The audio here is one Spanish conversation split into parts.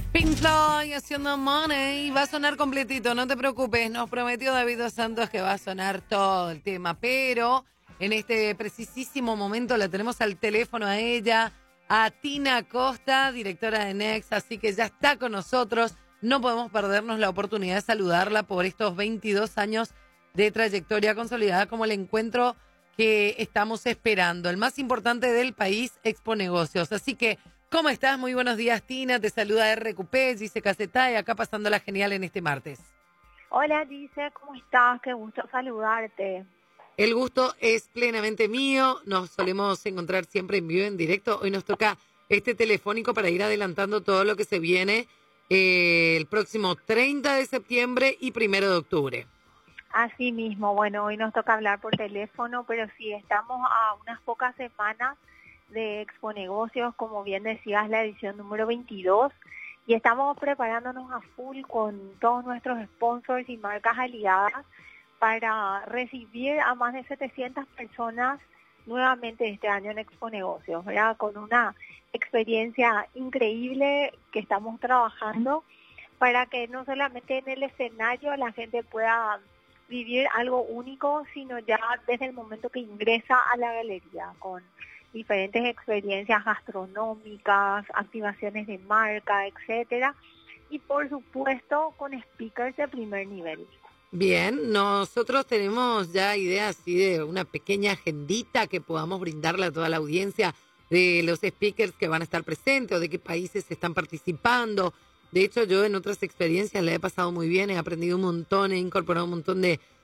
Pink Floyd haciendo Money. Va a sonar completito, no te preocupes. Nos prometió David Dos Santos que va a sonar todo el tema. Pero en este precisísimo momento la tenemos al teléfono a ella, a Tina Costa, directora de Next. Así que ya está con nosotros. No podemos perdernos la oportunidad de saludarla por estos 22 años de trayectoria consolidada como el encuentro que estamos esperando. El más importante del país, Expo Negocios. Así que, ¿cómo estás? Muy buenos días, Tina. Te saluda RQP, Gise Casetá, y acá pasándola genial en este martes. Hola Gise, ¿cómo estás? Qué gusto saludarte. El gusto es plenamente mío. Nos solemos encontrar siempre en vivo, en directo. Hoy nos toca este telefónico para ir adelantando todo lo que se viene el próximo 30 de septiembre y 1 de octubre. Así mismo, bueno, hoy nos toca hablar por teléfono, pero sí, estamos a unas pocas semanas de Expo Negocios, como bien decías, la edición número 22, y estamos preparándonos a full con todos nuestros sponsors y marcas aliadas para recibir a más de 700 personas nuevamente este año en Expo Negocios, ¿verdad? Con una experiencia increíble que estamos trabajando para que no solamente en el escenario la gente pueda vivir algo único, sino ya desde el momento que ingresa a la galería, con diferentes experiencias gastronómicas, activaciones de marca, etcétera, y por supuesto con speakers de primer nivel. Bien, nosotros tenemos ya ideas así de una pequeña agendita que podamos brindarle a toda la audiencia de los speakers que van a estar presentes o de qué países están participando. De hecho, yo en otras experiencias la he pasado muy bien, he aprendido un montón, he incorporado un montón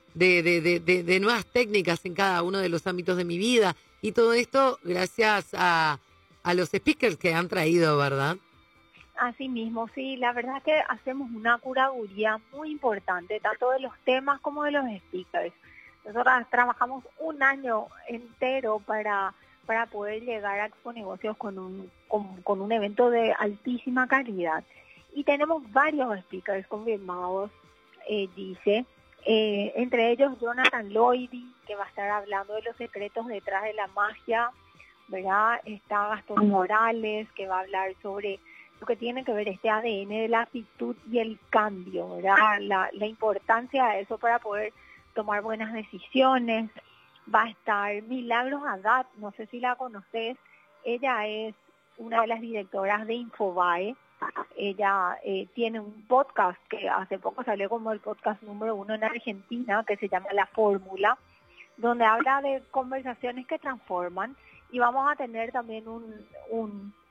de nuevas técnicas en cada uno de los ámbitos de mi vida. Y todo esto gracias a los speakers que han traído, ¿verdad? Así mismo, sí, la verdad es que hacemos una curaduría muy importante, tanto de los temas como de los speakers. Nosotras trabajamos un año entero para poder llegar a Expo Negocios con un evento de altísima calidad. Y tenemos varios speakers confirmados, dice, entre ellos Jonathan Lloydy, que va a estar hablando de los secretos detrás de la magia, ¿verdad? Está Gastón Morales, que va a hablar sobre lo que tiene que ver este ADN de la actitud y el cambio, ¿verdad? La importancia de eso para poder tomar buenas decisiones. Va a estar Milagros Haddad, no sé si la conoces, ella es una de las directoras de Infobae. Ella tiene un podcast que hace poco salió como el podcast número 1 en Argentina, que se llama La Fórmula, donde habla de conversaciones que transforman, y vamos a tener también un